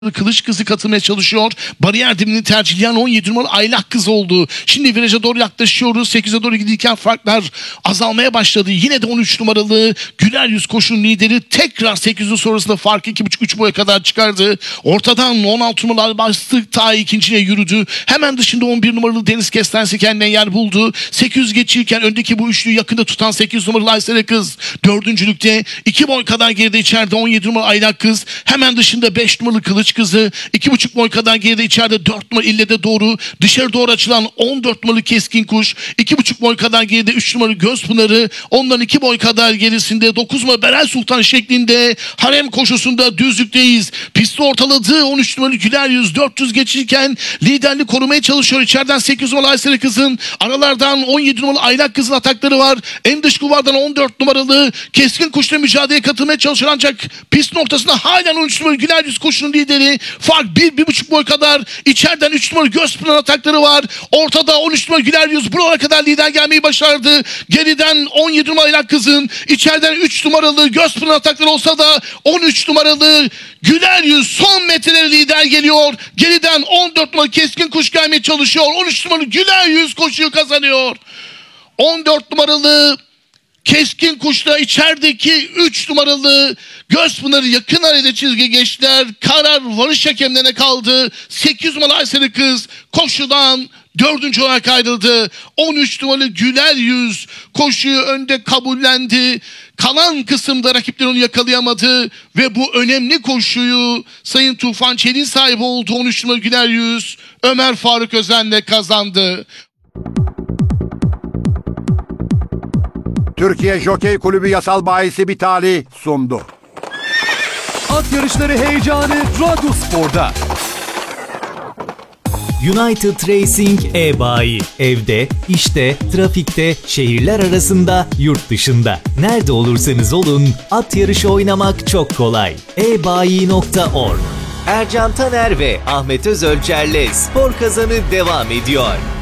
Kılıç kızı katılmaya çalışıyor. Bariyer dibini tercihleyen 17 numaralı Aylak kız oldu. Şimdi viraja doğru yaklaşıyoruz. 8'e doğru giderken farklar azalmaya başladı. Yine de 13 numaralı Güler Yüz koşunun lideri tekrar 800'ün sonrasında farkı 2,5-3 boya kadar çıkardı. Ortadan 16 numaralı bastık ta ikinciye yürüdü. Hemen dışında 11 numaralı Deniz Kestanesi kendine yer buldu. 800 geçirken öndeki bu üçlüyü yakında tutan 8 numaralı Aysel kız. Dördüncülükte 2 boy kadar geride içeride 17 numaralı Aylak kız. Hemen dışında 5 numaralı Kılıç kızı. 2,5 boy kadar geride içeride 4 numaralı İlle doğru. Dışarı doğru açılan 14 numaralı Keskin Kuş. 2,5 boy kadar geride 3 numaralı Göz Pınarı. Ondan 2 boy kadar gerisinde 9 numaralı Berel Sultan şeklinde harem koşusunda düzlükteyiz. Pisti ortaladı 13 numaralı Güler Yüz 400 geçirken liderliği korumaya çalışıyor. İçeriden 8 numaralı Aysel kızın, aralardan 17 numaralı Aylak kızın atakları var. En dış kulvardan 14 numaralı Keskin Kuş'la mücadeleye katılmaya çalışıyor ancak pistin ortasında halen 13 numaralı Güler Yüz koşunun lideri. Fark 1-1,5 boy kadar. İçeriden 3 numaralı Gözpınar atakları var. Ortada 13 numaralı Güler Yüz buralara kadar lider gelmeyi başardı. Geriden 17 numaralı Aylak kızın, içeriden 3 numaralı Gözpınar atakları olsa da 13 numaralı Güler Yüz son metreleri lider geliyor. Geriden 14 numaralı Keskin Kuş gelmeye çalışıyor. 13 numaralı Güler Yüz koşuyu kazanıyor. 14 numaralı Keskin Kuş'la içerideki 3 numaralı Gözpınar'ı yakın arada çizgi geçtiler. Karar varış hakemlerine kaldı. 8 numaralı Aysel kız koşudan 4. olarak ayrıldı. 13 numaralı Güler Yüz koşuyu önde kabullendi. Kalan kısımda rakipler onu yakalayamadı ve bu önemli koşuyu Sayın Tufan Çelik'in sahibi olduğu 13 numaralı Güler Yüz Ömer Faruk Özen'le kazandı. Türkiye Jokey Kulübü Yasal Bayisi Bitali sundu. At yarışları heyecanı Radyospor'da. United Racing e-bayi. Evde, işte, trafikte, şehirler arasında, yurt dışında. Nerede olursanız olun, at yarışı oynamak çok kolay. ebayi.org. Ercan Taner ve Ahmet Özölçer'le Spor Kazanı devam ediyor.